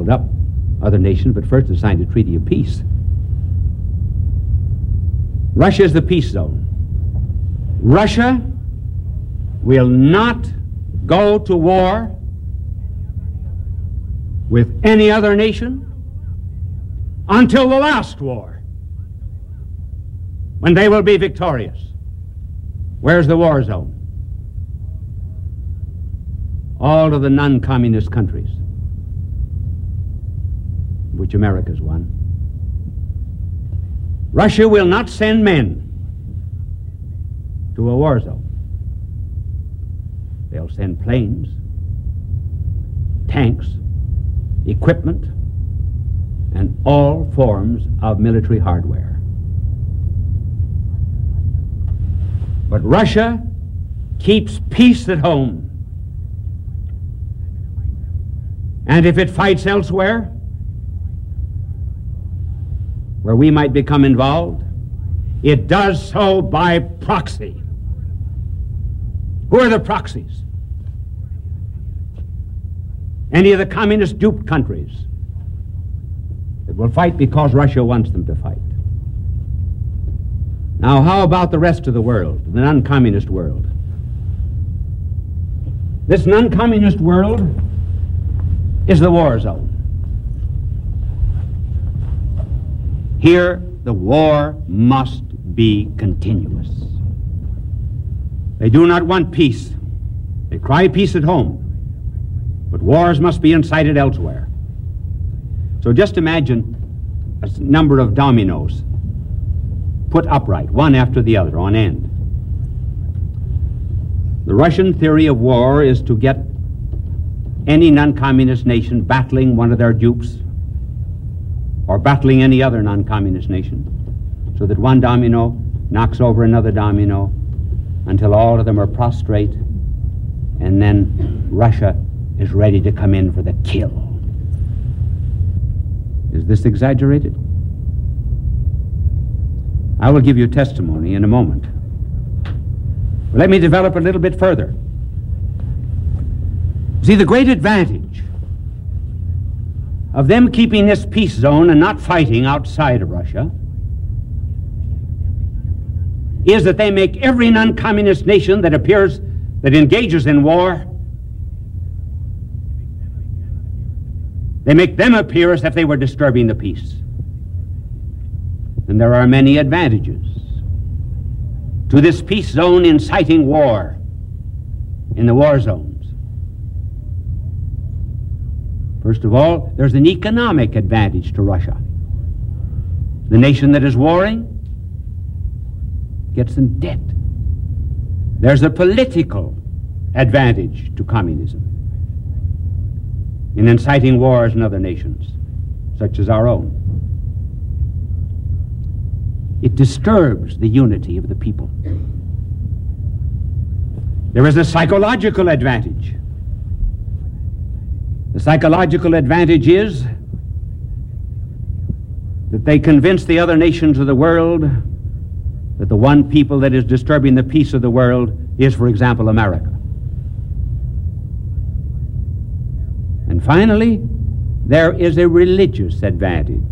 up other nations, but first it signed a treaty of peace. Russia is the peace zone. Russia will not go to war with any other nation until the last war, when they will be victorious. Where's the war zone? All of the non-communist countries, which America's one. Russia will not send men to a war zone. They'll send planes, tanks, equipment, and all forms of military hardware. But Russia keeps peace at home. And if it fights elsewhere, where we might become involved, it does so by proxy. Who are the proxies? Any of the communist duped countries that will fight because Russia wants them to fight. Now, how about the rest of the world, the non-communist world? This non-communist world is the war zone. Here, the war must be continuous. They do not want peace. They cry peace at home, but wars must be incited elsewhere. So just imagine a number of dominoes put upright, one after the other, on end. The Russian theory of war is to get any non-communist nation battling one of their dupes or battling any other non-communist nation, so that one domino knocks over another domino until all of them are prostrate, and then Russia is ready to come in for the kill. Is this exaggerated? I will give you testimony in a moment. But let me develop a little bit further. See, the great advantage of them keeping this peace zone and not fighting outside of Russia is that they make every non-communist nation that engages in war, they make them appear as if they were disturbing the peace. And there are many advantages to this peace zone inciting war in the war zones. First of all, there's an economic advantage to Russia. The nation that is warring gets in debt. There's a political advantage to communism in inciting wars in other nations, such as our own. It disturbs the unity of the people. There is a psychological advantage. The psychological advantage is that they convince the other nations of the world that the one people that is disturbing the peace of the world is, for example, America. And finally, there is a religious advantage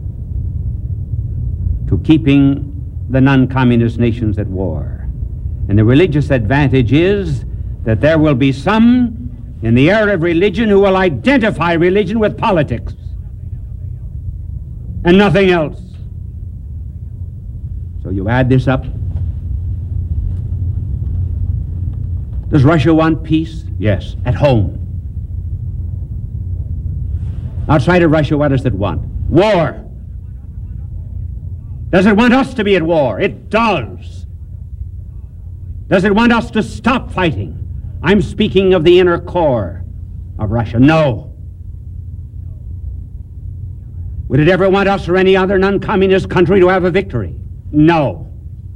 to keeping the non-communist nations at war. And the religious advantage is that there will be some in the era of religion who will identify religion with politics and nothing else. So you add this up. Does Russia want peace? Yes, at home. Outside of Russia, what does it want? War. Does it want us to be at war? It does. Does it want us to stop fighting? I'm speaking of the inner core of Russia. No. Would it ever want us or any other non-communist country to have a victory? No.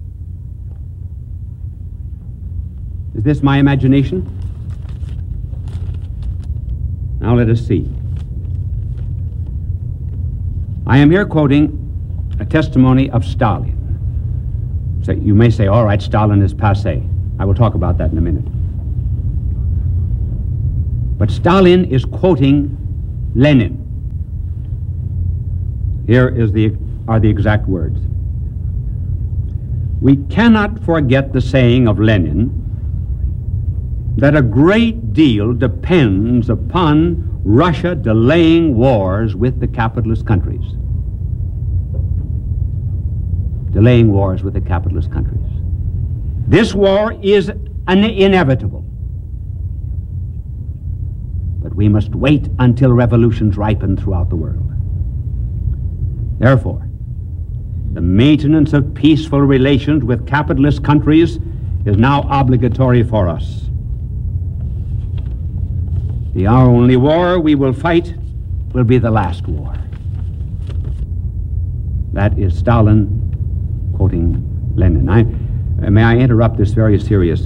Is this my imagination? Now let us see. I am here quoting a testimony of Stalin. So you may say, all right, Stalin is passé. I will talk about that in a minute. But Stalin is quoting Lenin. Here are the exact words. We cannot forget the saying of Lenin that a great deal depends upon Russia delaying wars with the capitalist countries. Delaying wars with the capitalist countries. This war is inevitable. But we must wait until revolutions ripen throughout the world. Therefore, the maintenance of peaceful relations with capitalist countries is now obligatory for us. The only war we will fight will be the last war. That is Stalin quoting Lenin. May I interrupt this very serious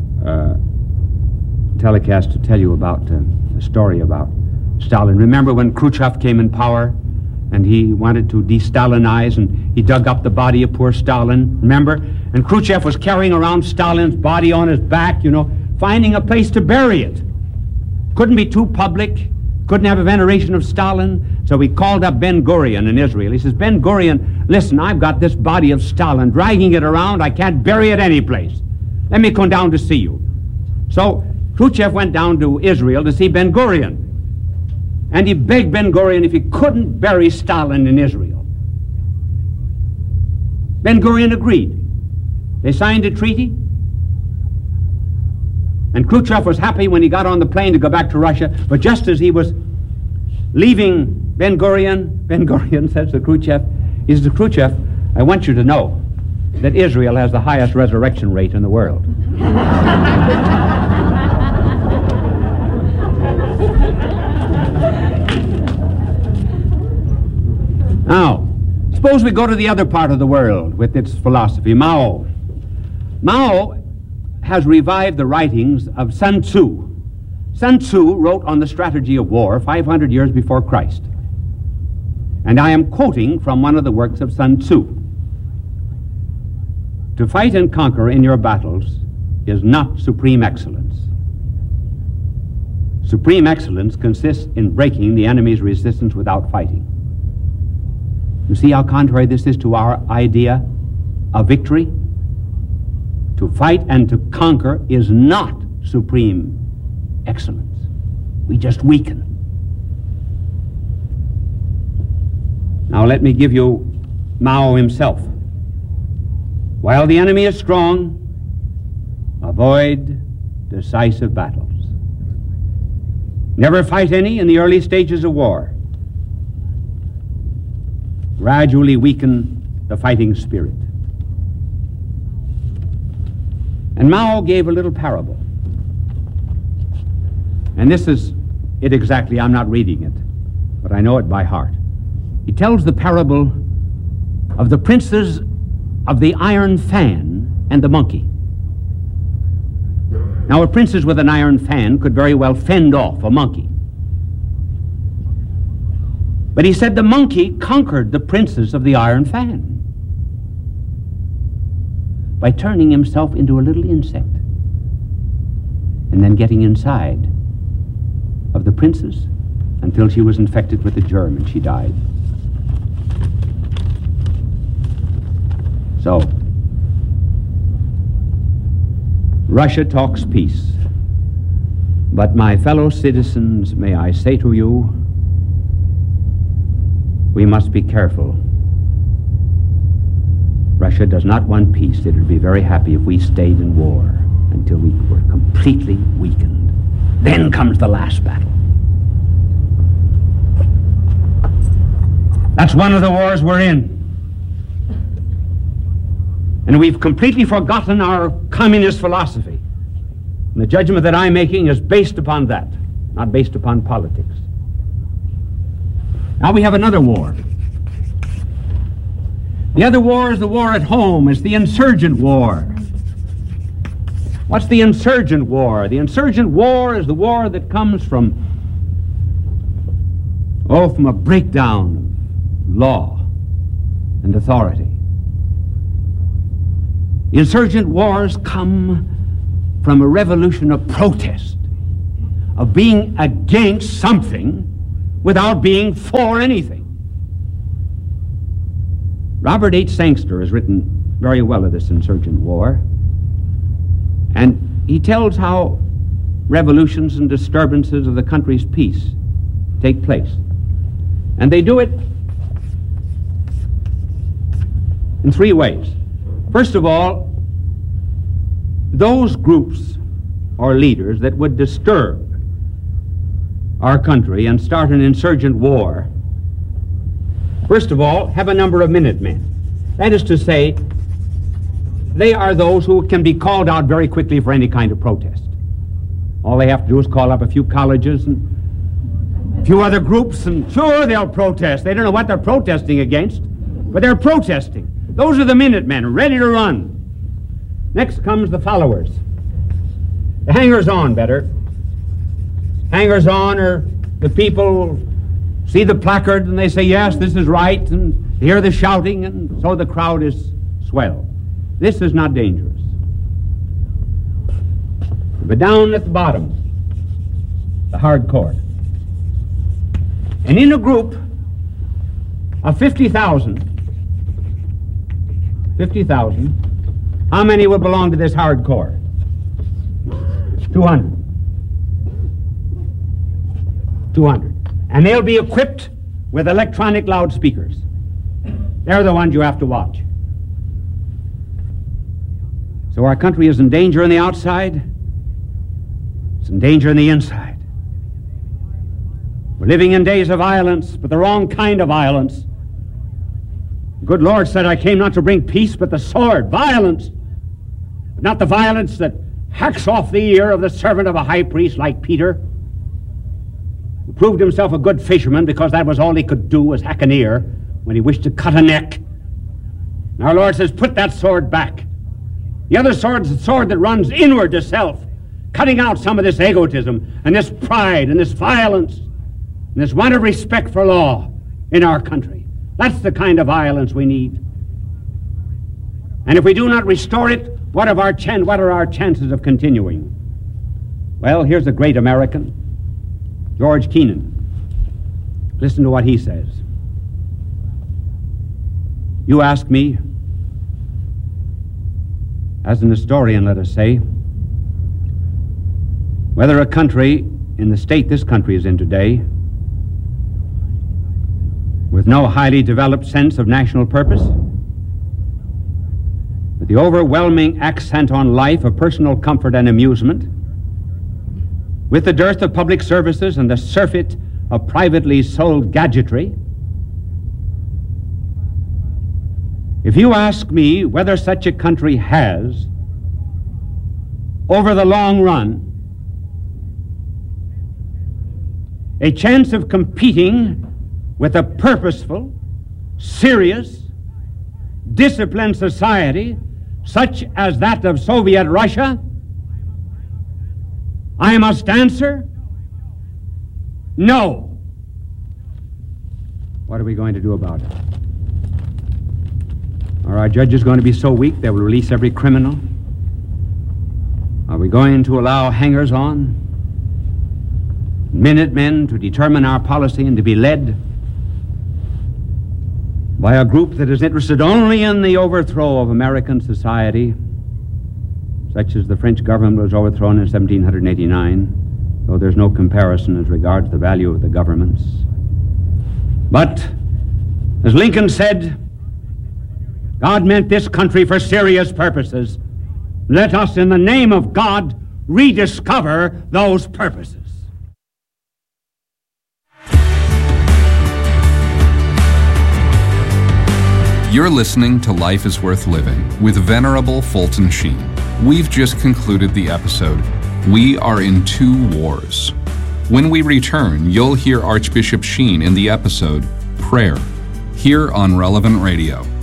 telecast to tell you about a story about Stalin. Remember when Khrushchev came in power and he wanted to de-Stalinize and he dug up the body of poor Stalin, remember? And Khrushchev was carrying around Stalin's body on his back, finding a place to bury it. Couldn't be too public, couldn't have a veneration of Stalin, so he called up Ben Gurion in Israel. He says, Ben Gurion, listen, I've got this body of Stalin, dragging it around, I can't bury it any place. Let me come down to see you. So Khrushchev went down to Israel to see Ben Gurion. And he begged Ben Gurion if he couldn't bury Stalin in Israel. Ben Gurion agreed. They signed a treaty. And Khrushchev was happy when he got on the plane to go back to Russia. But just as he was leaving Ben Gurion says to Khrushchev, he says to Khrushchev, I want you to know that Israel has the highest resurrection rate in the world. Now, suppose we go to the other part of the world with its philosophy, Mao. Mao has revived the writings of Sun Tzu. Sun Tzu wrote on the strategy of war 500 years before Christ. And I am quoting from one of the works of Sun Tzu. To fight and conquer in your battles is not supreme excellence. Supreme excellence consists in breaking the enemy's resistance without fighting. You see how contrary this is to our idea of victory? To fight and to conquer is not supreme excellence. We just weaken. Now let me give you Mao himself. While the enemy is strong, avoid decisive battles. Never fight any in the early stages of war. Gradually weaken the fighting spirit. And Mao gave a little parable. And this is it exactly. I'm not reading it, but I know it by heart. He tells the parable of the princes of the iron fan and the monkey. Now, a princess with an iron fan could very well fend off a monkey. But he said the monkey conquered the princes of the iron fan by turning himself into a little insect and then getting inside of the princess until she was infected with the germ and she died. So, Russia talks peace, but my fellow citizens, may I say to you, we must be careful. Russia does not want peace. It would be very happy if we stayed in war until we were completely weakened. Then comes the last battle. That's one of the wars we're in. And we've completely forgotten our communist philosophy. And the judgment that I'm making is based upon that, not based upon politics. Now we have another war. The other war is the war at home. It's the insurgent war. What's the insurgent war? The insurgent war is the war that comes from a breakdown of law and authority. The insurgent wars come from a revolution of protest, of being against something without being for anything. Robert H. Sangster has written very well of this insurgent war, and he tells how revolutions and disturbances of the country's peace take place. And they do it in three ways. First of all, those groups or leaders that would disturb our country and start an insurgent war, first of all, have a number of Minutemen. That is to say, they are those who can be called out very quickly for any kind of protest. All they have to do is call up a few colleges and a few other groups, and sure, they'll protest. They don't know what they're protesting against, but they're protesting. Those are the Minutemen, ready to run. Next comes the followers. The hangers-on, better. Hangers-on are the people see the placard and they say, yes, this is right, and hear the shouting, and so the crowd is swelled. This is not dangerous. But down at the bottom, the hardcore. And in a group of 50,000, how many will belong to this hardcore? 200. 200. And they'll be equipped with electronic loudspeakers. They're the ones you have to watch. So our country is in danger on the outside. It's in danger on the inside. We're living in days of violence, but the wrong kind of violence. The good Lord said, I came not to bring peace, but the sword, violence. But not the violence that hacks off the ear of the servant of a high priest like Peter, who proved himself a good fisherman because that was all he could do, was hack an ear when he wished to cut a neck. And our Lord says, put that sword back. The other sword is the sword that runs inward to self, cutting out some of this egotism and this pride and this violence and this want of respect for law in our country. That's the kind of violence we need. And if we do not restore it, what are our chances of continuing? Well, here's a great American, George Kennan. Listen to what he says. You ask me, as an historian, let us say, whether a country in the state this country is in today, with no highly developed sense of national purpose, with the overwhelming accent on life of personal comfort and amusement, with the dearth of public services and the surfeit of privately sold gadgetry, if you ask me whether such a country has, over the long run, a chance of competing with a purposeful, serious, disciplined society such as that of Soviet Russia, I must answer, no. What are we going to do about it? Are our judges going to be so weak they will release every criminal? Are we going to allow hangers-on, Minutemen to determine our policy and to be led by a group that is interested only in the overthrow of American society, such as the French government was overthrown in 1789, though there's no comparison as regards the value of the governments. But, as Lincoln said, God meant this country for serious purposes. Let us, in the name of God, rediscover those purposes. You're listening to Life is Worth Living with Venerable Fulton Sheen. We've just concluded the episode, We Are in Two Wars. When we return, you'll hear Archbishop Sheen in the episode, Prayer, here on Relevant Radio.